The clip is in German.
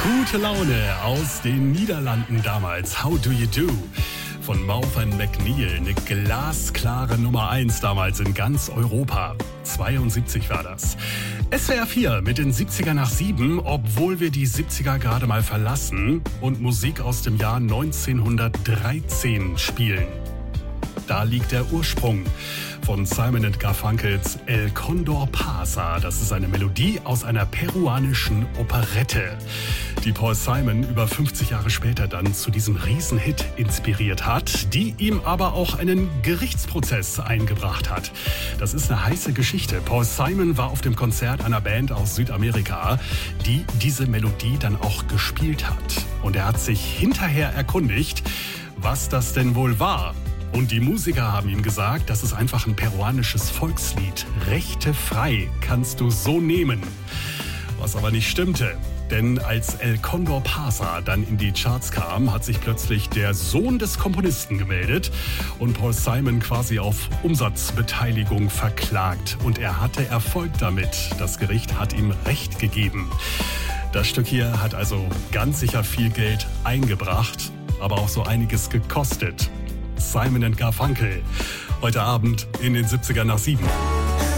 Gute Laune aus den Niederlanden damals. How Do You Do? Von Marvin McNeil. Eine glasklare Nummer 1 damals in ganz Europa. 72 war das. SWR 4 mit den 70er nach 7, obwohl wir die 70er gerade mal verlassen und Musik aus dem Jahr 1913 spielen. Da liegt der Ursprung von Simon & Garfunkels El Condor Pasa. Das ist eine Melodie aus einer peruanischen Operette, die Paul Simon über 50 Jahre später dann zu diesem Riesenhit inspiriert hat, die ihm aber auch einen Gerichtsprozess eingebracht hat. Das ist eine heiße Geschichte. Paul Simon war auf dem Konzert einer Band aus Südamerika, die diese Melodie dann auch gespielt hat. Und er hat sich hinterher erkundigt, was das denn wohl war. Und die Musiker haben ihm gesagt, das ist einfach ein peruanisches Volkslied. Rechte frei kannst du so nehmen. Was aber nicht stimmte. Denn als El Condor Pasa dann in die Charts kam, hat sich plötzlich der Sohn des Komponisten gemeldet und Paul Simon quasi auf Umsatzbeteiligung verklagt. Und er hatte Erfolg damit. Das Gericht hat ihm Recht gegeben. Das Stück hier hat also ganz sicher viel Geld eingebracht, aber auch so einiges gekostet. Simon & Garfunkel, heute Abend in den 70er nach 7.